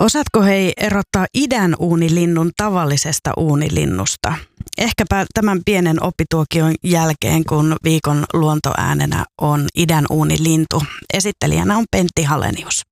Osaatko hei erottaa idän uunilinnun tavallisesta uunilinnusta? Ehkäpä tämän pienen oppituokion jälkeen, kun viikon luontoäänenä on idän uunilintu. Esittelijänä on Pentti Hallenius.